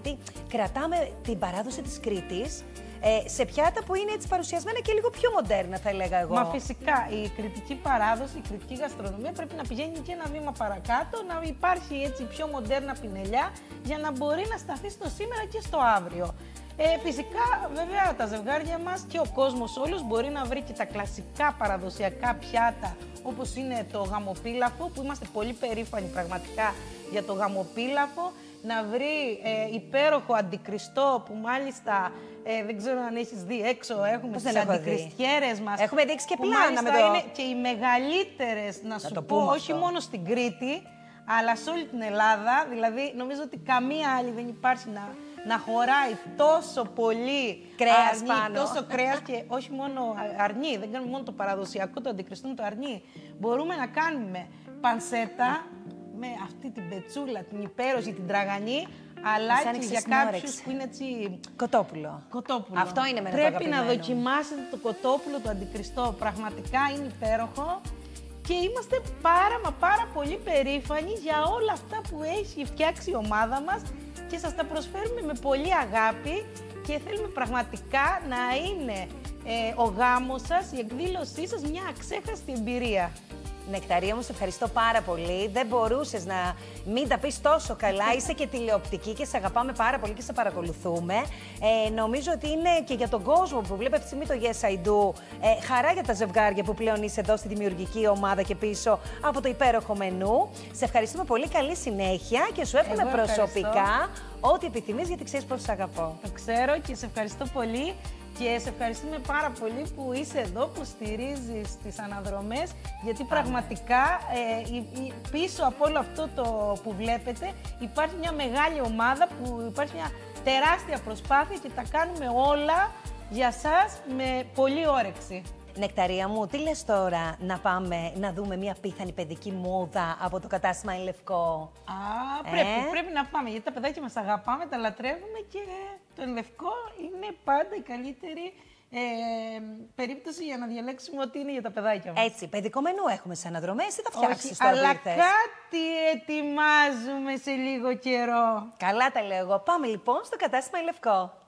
γιατί κρατάμε την παράδοση της Κρήτης σε πιάτα που είναι έτσι παρουσιασμένα και λίγο πιο μοντέρνα, θα έλεγα εγώ. Μα φυσικά η κρητική παράδοση, η κρητική γαστρονομία πρέπει να πηγαίνει και ένα βήμα παρακάτω, να υπάρχει έτσι πιο μοντέρνα πινελιά για να μπορεί να σταθεί στο σήμερα και στο αύριο. Φυσικά, βέβαια, τα ζευγάρια μας και ο κόσμος όλος μπορεί να βρει και τα κλασικά παραδοσιακά πιάτα, όπως είναι το γαμοπίλαφο, που είμαστε πολύ περήφανοι πραγματικά για το γαμοπίλαφο, να βρει υπέροχο αντικριστό που μάλιστα δεν ξέρω αν έχεις δει έξω, έχουμε τις αντικριστιέρες μας. Έχουμε δείξει και πλάνα με το... είναι και οι μεγαλύτερες, να σου πω, όχι μόνο στην Κρήτη, αλλά σε όλη την Ελλάδα. Δηλαδή, νομίζω ότι καμία άλλη δεν υπάρχει να χωράει τόσο πολύ κρέας αρνί, πάνω. τόσο κρέας και όχι μόνο αρνί, δεν κάνουμε μόνο το παραδοσιακό, το αντικριστούμε το αρνί. Μπορούμε να κάνουμε πανσέτα με αυτή την πετσούλα, την υπέροχη, την τραγανή, αλλά και για κάποιους που είναι έτσι... Κοτόπουλο. Κοτόπουλο. Αυτό είναι με Πρέπει να δοκιμάσετε το κοτόπουλο, το αντικριστό. Πραγματικά είναι υπέροχο. Και είμαστε πάρα πολύ περήφανοι για όλα αυτά που έχει φτιάξει η ομάδα μας και σας τα προσφέρουμε με πολύ αγάπη και θέλουμε πραγματικά να είναι ο γάμος σας, η εκδήλωσή σας μια αξέχαστη εμπειρία. Νεκταρία μου, σε ευχαριστώ πάρα πολύ. Δεν μπορούσες να μην τα πεις τόσο καλά. Είσαι και τηλεοπτική και σε αγαπάμε πάρα πολύ και σε παρακολουθούμε. Νομίζω ότι είναι και για τον κόσμο που βλέπει αυτή τη στιγμή το Yes I Do χαρά για τα ζευγάρια που πλέον είσαι εδώ στη δημιουργική ομάδα και πίσω από το υπέροχο μενού. Σε ευχαριστούμε πολύ. Καλή συνέχεια και σου εύχομαι προσωπικά ό,τι επιθυμείς, γιατί ξέρεις πόσο σε αγαπώ. Το ξέρω και σε ευχαριστώ πολύ. Και σε ευχαριστούμε πάρα πολύ που είσαι εδώ, που στηρίζεις τις αναδρομές, γιατί πραγματικά πίσω από όλο αυτό το που βλέπετε υπάρχει μια μεγάλη ομάδα, που υπάρχει μια τεράστια προσπάθεια και τα κάνουμε όλα για σας με πολύ όρεξη. Νεκταρία μου, τι λες τώρα να πάμε να δούμε μια πίθανη παιδική μόδα από το κατάστημα Εν Λευκό? Πρέπει να πάμε, γιατί τα παιδάκια μας αγαπάμε, τα λατρεύουμε και το Εν Λευκό είναι πάντα η καλύτερη περίπτωση για να διαλέξουμε ό,τι είναι για τα παιδάκια μας. Έτσι, παιδικό μενού έχουμε σε αναδρομές ή θα φτιάξεις τώρα? Αλλά κάτι ετοιμάζουμε σε λίγο καιρό. Καλά τα λέω εγώ. Πάμε λοιπόν στο κατάστημα Εν Λευκό.